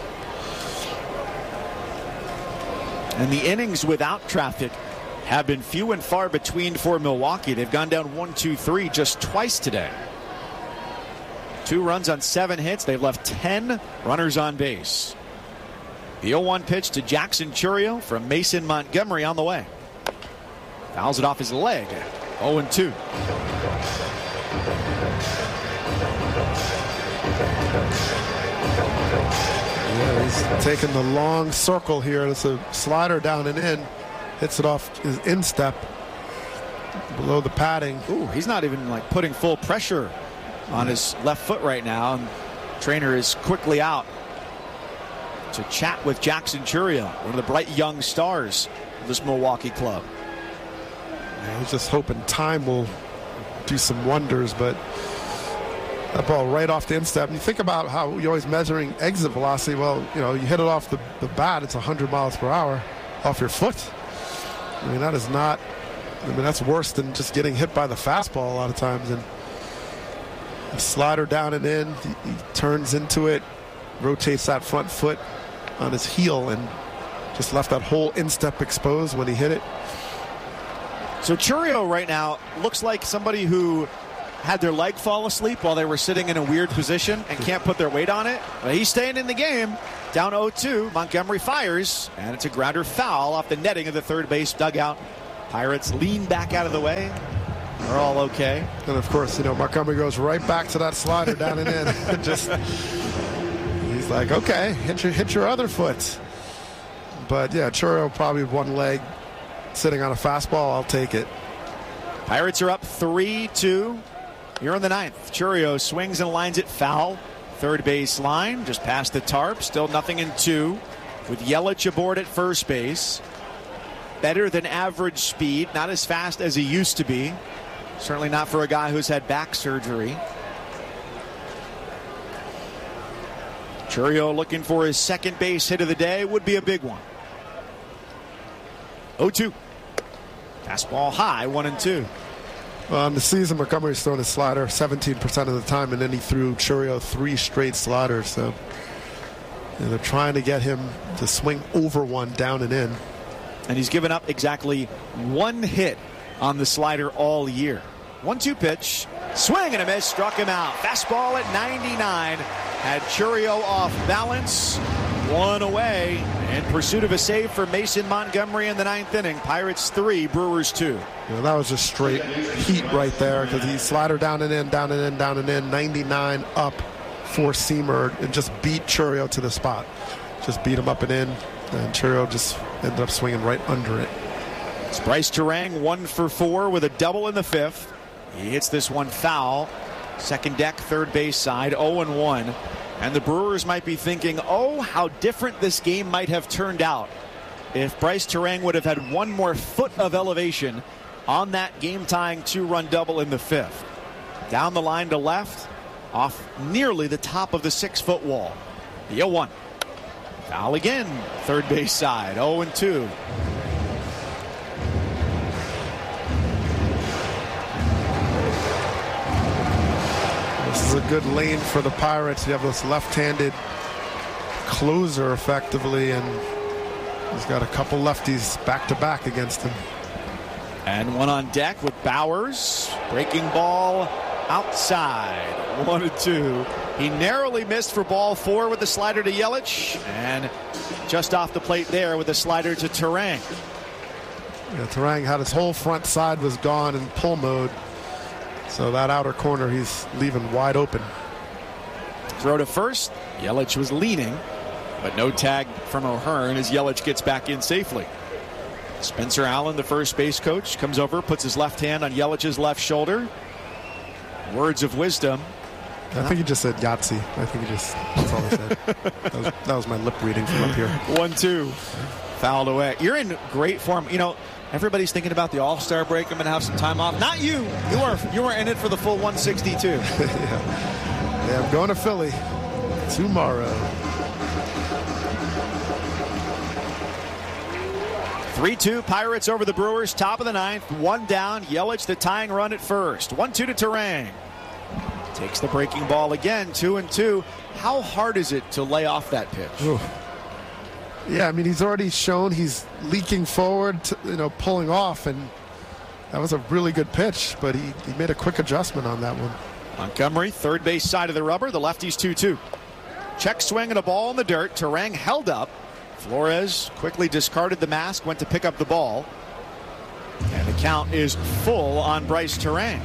And the innings without traffic have been few and far between for Milwaukee. They've gone down one two three just twice today. Two runs on seven hits. They've left ten runners on base. The oh one pitch to Jackson Chourio from Mason Montgomery on the way. Fouls it off his leg. oh and two. Yeah, he's taking the long circle here. It's a slider down and in. Hits it off his instep below the padding. Ooh, he's not even like putting full pressure on his left foot right now. And trainer is quickly out to chat with Jackson Chourio, one of the bright young stars of this Milwaukee club. Yeah, he's just hoping time will do some wonders, but that ball right off the instep. And you think about how you're always measuring exit velocity. Well, you know, you hit it off the, the bat, it's one hundred miles per hour off your foot. I mean, that is not, I mean, that's worse than just getting hit by the fastball a lot of times. And a slider down and in, he, he turns into it, rotates that front foot on his heel, and just left that whole instep exposed when he hit it. So Chourio right now looks like somebody who had their leg fall asleep while they were sitting in a weird position and can't put their weight on it. But he's staying in the game. Down oh two. Montgomery fires, and it's a grounder foul off the netting of the third base dugout. Pirates lean back out of the way. They're all okay. And of course, you know, Montgomery goes right back to that slider down and in. Just, he's like, okay, hit your, hit your other foot. But yeah, Chourio probably one leg sitting on a fastball. I'll take it. Pirates are up three two. Here in the ninth. Chourio swings and lines it foul. Third base line, just past the tarp. Still nothing in two. With Yelich aboard at first base. Better than average speed. Not as fast as he used to be. Certainly not for a guy who's had back surgery. Chourio looking for his second base hit of the day. Would be a big one. oh two. Fastball high, one and two. Well, in the season, Montgomery's thrown his slider seventeen percent of the time, and then he threw Chourio three straight sliders. So you know, they're trying to get him to swing over one down and in. And he's given up exactly one hit on the slider all year. one two pitch. Swing and a miss. Struck him out. Fastball at ninety-nine. Had Chourio off balance. One away in pursuit of a save for Mason Montgomery in the ninth inning. Pirates three, Brewers two. You know, that was just straight heat right there because he slider down and in, down and in, down and in. ninety-nine up, four-seamer, and just beat Chourio to the spot. Just beat him up and in, and Chourio just ended up swinging right under it. It's Bryce Turang, one for four with a double in the fifth. He hits this one foul. Second deck, third base side, oh and one. And the Brewers might be thinking, oh, how different this game might have turned out if Bryce Turang would have had one more foot of elevation on that game-tying two-run double in the fifth. Down the line to left, off nearly the top of the six-foot wall. The oh one. Foul again, third base side, oh and two. This is a good lane for the Pirates. You have this left-handed closer effectively, and he's got a couple lefties back-to-back against him. And one on deck with Bowers. Breaking ball outside. One and two. He narrowly missed for ball four with the slider to Yelich. And just off the plate there with the slider to Turang. Yeah, Turang had his whole front side was gone in pull mode. So that outer corner he's leaving wide open. Throw to first. Yelich was leaning, but no tag from O'Hearn as Yelich gets back in safely. Spencer Allen, the first base coach, comes over, puts his left hand on Yelich's left shoulder. Words of wisdom. I think he just said Yahtzee. I think he just, that's all he said. that, was, that was my lip reading from up here. One, two. Fouled away. You're in great form. You know, everybody's thinking about the All-Star break. I'm going to have some time off. Not you. You are you are in it for the full one sixty-two. yeah. yeah, I'm going to Philly tomorrow. three two Pirates over the Brewers. Top of the ninth. One down. Yelich the tying run at first. one two to Turang. Takes the breaking ball again. Two and two. How hard is it to lay off that pitch? Ooh. Yeah, I mean, he's already shown he's leaking forward, to, you know, pulling off, and that was a really good pitch, but he, he made a quick adjustment on that one. Montgomery, third base side of the rubber. The lefty's two two. Check swing and a ball in the dirt. Turang held up. Flores quickly discarded the mask, went to pick up the ball. And the count is full on Bryce Turang.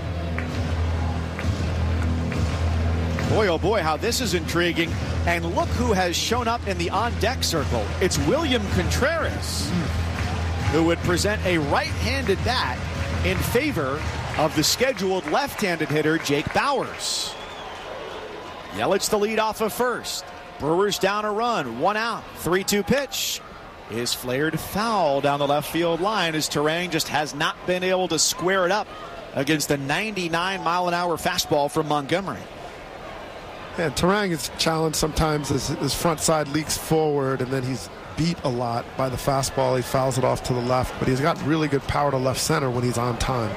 Boy, oh boy, how this is intriguing. And look who has shown up in the on-deck circle. It's William Contreras, who would present a right-handed bat in favor of the scheduled left-handed hitter, Jake Bowers. Yelich the lead off of first. Brewers down a run, one out, three two pitch. Is flared foul down the left field line as Turang just has not been able to square it up against the ninety-nine mile an hour fastball from Montgomery. Yeah, Turang is challenged sometimes as his front side leaks forward, and then he's beat a lot by the fastball. He fouls it off to the left, but he's got really good power to left center when he's on time.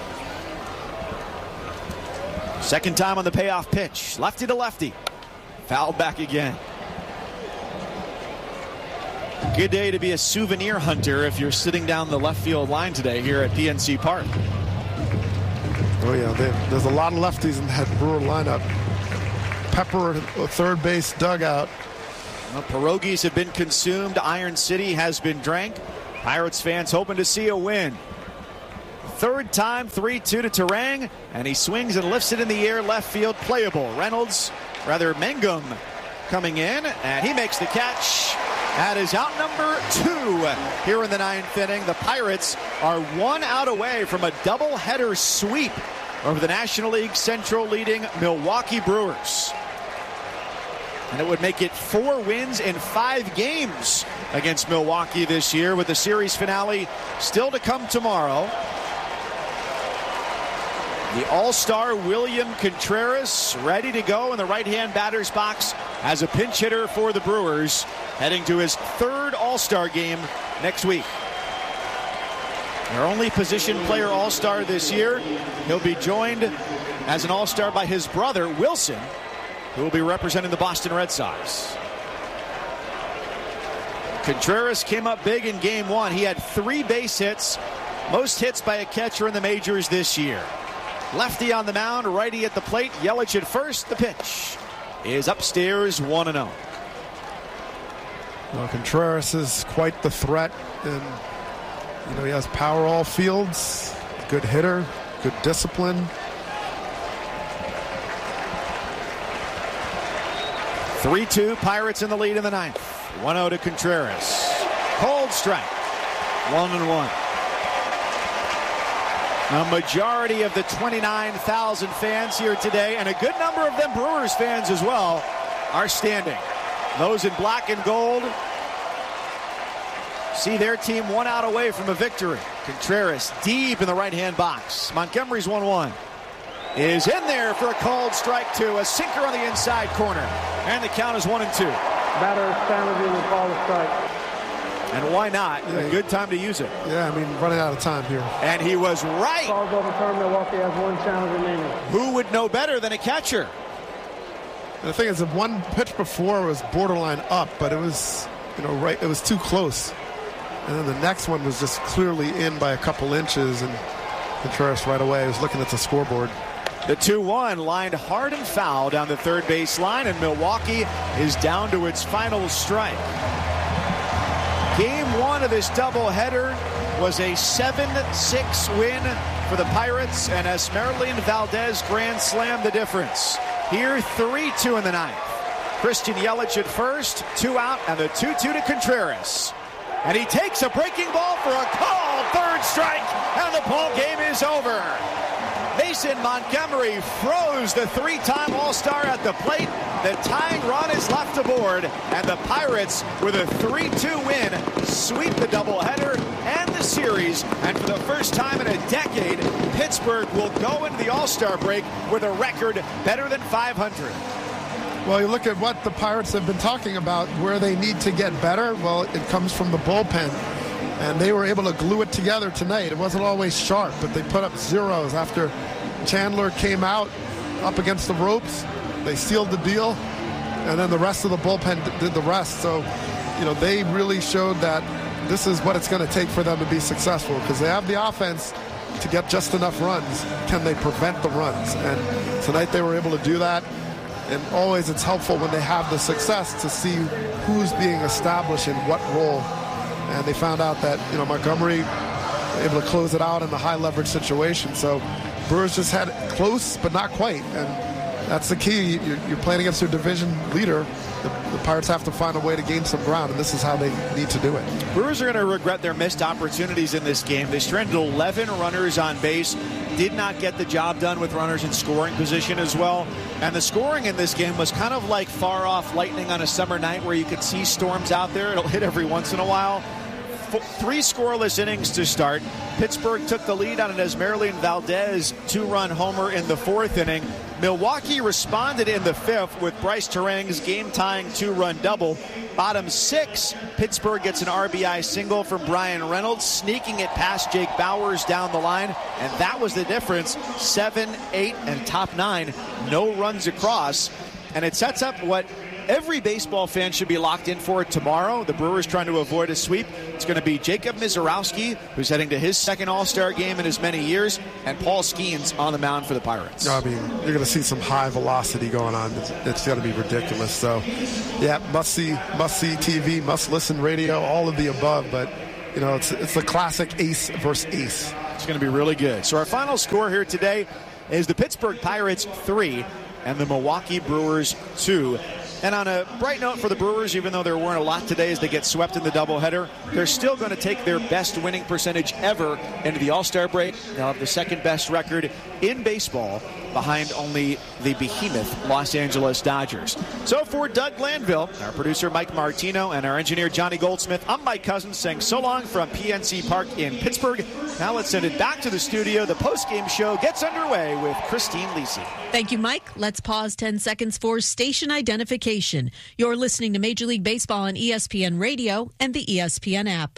Second time on the payoff pitch. Lefty to lefty. Fouled back again. Good day to be a souvenir hunter if you're sitting down the left field line today here at P N C Park. Oh, yeah, they, there's a lot of lefties in that Brewer lineup. Pepper, third base dugout. Well, pierogies have been consumed. Iron City has been drank. Pirates fans hoping to see a win. Third time, three two to Terang, and he swings and lifts it in the air, left field, playable. Reynolds, rather Mangum, coming in, and he makes the catch. That is out number two here in the ninth inning. The Pirates are one out away from a doubleheader sweep over the National League Central leading Milwaukee Brewers. And it would make it four wins in five games against Milwaukee this year, with the series finale still to come tomorrow. The All-Star William Contreras ready to go in the right-hand batter's box as a pinch hitter for the Brewers, heading to his third All-Star game next week. Their only position player All-Star this year. He'll be joined as an All-Star by his brother, Wilson, who will be representing the Boston Red Sox. Contreras came up big in game one. He had three base hits, most hits by a catcher in the majors this year. Lefty on the mound, righty at the plate. Yelich at first. The pitch is upstairs, one and oh. Well, Contreras is quite the threat, and you know he has power all fields. Good hitter, good discipline. three two, Pirates in the lead in the ninth. one oh to Contreras. Cold strike. One and one. A majority of the twenty-nine thousand fans here today, and a good number of them Brewers fans as well, are standing. Those in black and gold see their team one out away from a victory. Contreras deep in the right-hand box. Montgomery's one one. Is in there for a called strike two. A sinker on the inside corner. And the count is one and two. Batter challenging the call of strike. And why not? Yeah, a good time to use it. Yeah, I mean, running out of time here. And he was right. Calls overturned. Milwaukee has one challenge remaining. Who would know better than a catcher? And the thing is, the one pitch before was borderline up, but it was, you know, right. It was too close. And then the next one was just clearly in by a couple inches, and Contreras right away was looking at the scoreboard. The two one lined hard and foul down the third base line, and Milwaukee is down to its final strike. Game one of this doubleheader was a seven six win for the Pirates, and Esmeralyn Valdez grand slammed the difference. Here, three two in the ninth. Christian Yelich at first, two out, and the two two to Contreras. And he takes a breaking ball for a called third strike, and the ball game is over. Mason Montgomery froze the three-time All-Star at the plate. The tying run is left aboard, and the Pirates, with a three two win, sweep the doubleheader and the series. And for the first time in a decade, Pittsburgh will go into the All-Star break with a record better than five hundred. Well, you look at what the Pirates have been talking about, where they need to get better. Well, it comes from the bullpen. And they were able to glue it together tonight. It wasn't always sharp, but they put up zeros after Chandler came out up against the ropes. They sealed the deal, and then the rest of the bullpen did the rest. So, you know, they really showed that this is what it's going to take for them to be successful, because they have the offense to get just enough runs. Can they prevent the runs? And tonight they were able to do that. And always it's helpful when they have the success to see who's being established in what role. And they found out that, you know, Montgomery able to close it out in the high leverage situation. So Brewers just had it close, but not quite. And that's the key. You're, you're playing against your division leader. The, the Pirates have to find a way to gain some ground, and this is how they need to do it. Brewers are going to regret their missed opportunities in this game. They stranded eleven runners on base, did not get the job done with runners in scoring position as well. And the scoring in this game was kind of like far off lightning on a summer night where you could see storms out there. It'll hit every once in a while. Three scoreless innings to start. Pittsburgh took the lead on an Esmeralyn Valdez two-run homer in the fourth inning. Milwaukee responded in the fifth with Bryce Terang's game-tying two-run double. Bottom six, Pittsburgh gets an R B I single from Brian Reynolds, sneaking it past Jake Bauers down the line, and that was the difference. Seven, eight, and top nine, no runs across. And it sets up what every baseball fan should be locked in for it tomorrow. The Brewers trying to avoid a sweep. It's going to be Jacob Misiorowski, who's heading to his second All-Star game in as many years, and Paul Skeens on the mound for the Pirates. I mean, you're going to see some high velocity going on. It's, it's going to be ridiculous. So, yeah, must-see, must-see T V, must-listen radio, all of the above. But, you know, it's, it's the classic ace versus ace. It's going to be really good. So our final score here today is the Pittsburgh Pirates three and the Milwaukee Brewers two. And on a bright note for the Brewers, even though there weren't a lot today as they get swept in the doubleheader, they're still going to take their best winning percentage ever into the All-Star break. They'll have the second best record in baseball behind only the behemoth Los Angeles Dodgers. So for Doug Glanville, our producer Mike Martino, and our engineer Johnny Goldsmith, I'm Mike Cousins saying so long from P N C Park in Pittsburgh. Now let's send it back to the studio. The postgame show gets underway with Christine Lisi. Thank you, Mike. Let's pause ten seconds for station identification. You're listening to Major League Baseball on E S P N Radio and the E S P N app.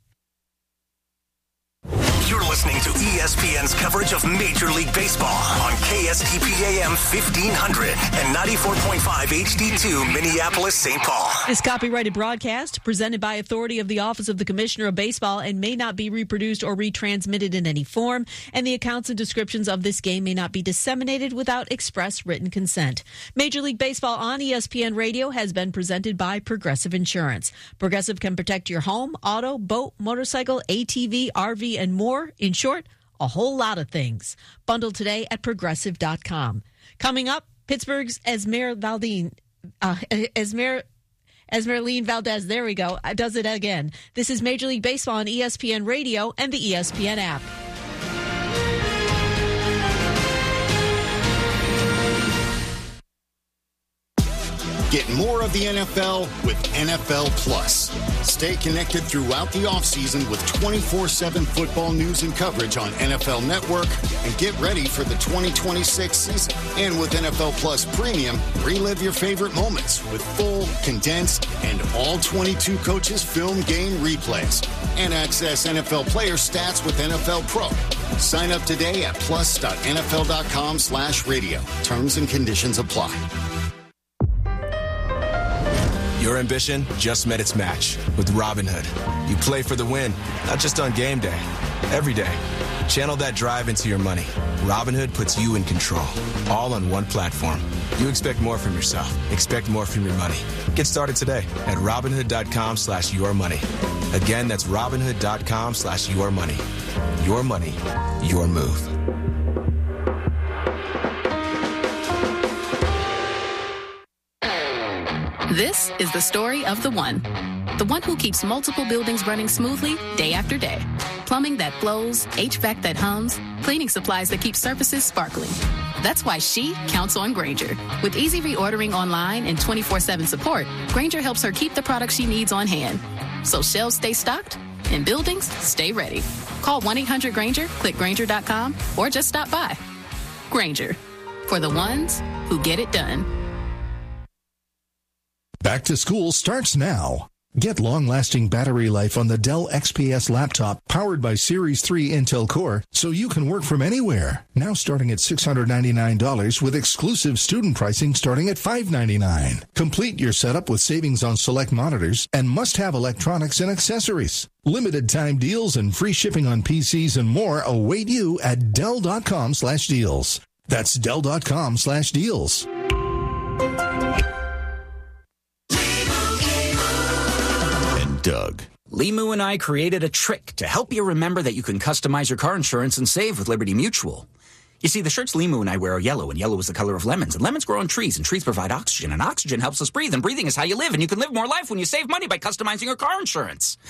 You're listening to E S P N's coverage of Major League Baseball on K S T P A M fifteen hundred and ninety-four point five H D two Minneapolis, Saint Paul. This copyrighted broadcast presented by authority of the Office of the Commissioner of Baseball and may not be reproduced or retransmitted in any form, and the accounts and descriptions of this game may not be disseminated without express written consent. Major League Baseball on E S P N Radio has been presented by Progressive Insurance. Progressive can protect your home, auto, boat, motorcycle, A T V, R V, and more. In short, a whole lot of things. Bundle today at progressive dot com. Coming up, Pittsburgh's Esmer Valdine, uh, Esmer, Esmeralyn Valdez, there we go, does it again. This is Major League Baseball on E S P N Radio and the E S P N app. Get more of the N F L with N F L Plus. Stay connected throughout the offseason with twenty-four seven football news and coverage on N F L Network, and get ready for the twenty twenty-six season. And with N F L Plus Premium, relive your favorite moments with full, condensed, and all twenty-two coaches film game replays. And access N F L player stats with N F L Pro. Sign up today at plus dot N F L dot com slash radio. Terms and conditions apply. Your ambition just met its match with Robinhood. You play for the win, not just on game day, every day. Channel that drive into your money. Robinhood puts you in control, all on one platform. You expect more from yourself. Expect more from your money. Get started today at Robinhood.com slash your money. Again, that's Robinhood.com slash your money. Your money, your move. This is the story of the one. The one who keeps multiple buildings running smoothly day after day. Plumbing that flows, H V A C that hums, cleaning supplies that keep surfaces sparkling. That's why she counts on Grainger. With easy reordering online and twenty-four seven support, Grainger helps her keep the products she needs on hand. So shelves stay stocked and buildings stay ready. Call one eight hundred Grainger, click Grainger dot com, or just stop by. Grainger, for the ones who get it done. Back to school starts now. Get long-lasting battery life on the Dell X P S laptop powered by Series three Intel Core so you can work from anywhere. Now starting at six hundred ninety-nine dollars with exclusive student pricing starting at five hundred ninety-nine dollars. Complete your setup with savings on select monitors and must-have electronics and accessories. Limited time deals and free shipping on P Cs and more await you at Dell.com slash deals. That's Dell.com slash deals. Doug. Limu and I created a trick to help you remember that you can customize your car insurance and save with Liberty Mutual. You see, the shirts Limu and I wear are yellow, and yellow is the color of lemons, and lemons grow on trees, and trees provide oxygen, and oxygen helps us breathe, and breathing is how you live, and you can live more life when you save money by customizing your car insurance.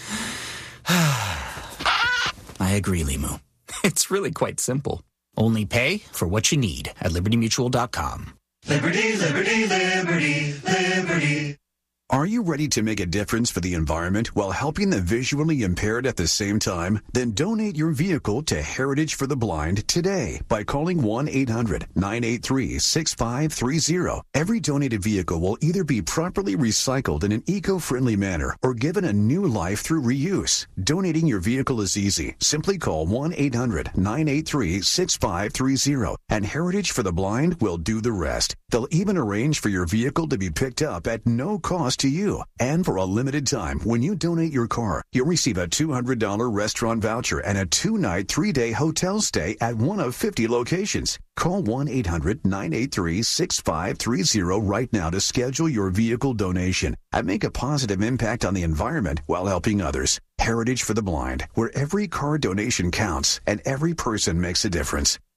I agree, Limu. It's really quite simple. Only pay for what you need at Liberty Mutual dot com. Liberty, liberty, liberty, liberty. Are you ready to make a difference for the environment while helping the visually impaired at the same time? Then donate your vehicle to Heritage for the Blind today by calling one eight hundred nine eight three six five three zero. Every donated vehicle will either be properly recycled in an eco-friendly manner or given a new life through reuse. Donating your vehicle is easy. Simply call one eight hundred nine eight three six five three zero. and Heritage for the Blind will do the rest. They'll even arrange for your vehicle to be picked up at no cost to you. And for a limited time, when you donate your car, you'll receive a two hundred dollars restaurant voucher and a two-night, three-day hotel stay at one of fifty locations. Call one eight hundred nine eight three six five three zero right now to schedule your vehicle donation and make a positive impact on the environment while helping others. Heritage for the Blind, where every car donation counts and every person makes a difference.